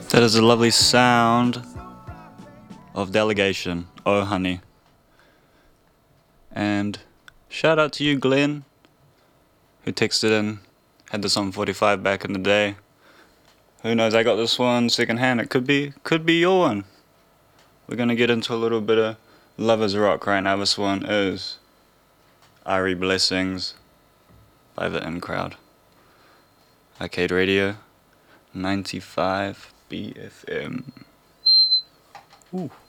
That is a lovely sound of Delegation, Oh Honey. And shout out to you, Glenn, who texted in, had this on 45 back in the day. Who knows, I got this one secondhand. It could be your one. We're gonna get into a little bit of Lovers Rock right now. This one is Ari Blessings by the In Crowd. Arcade Radio, 95 BFM. Ooh.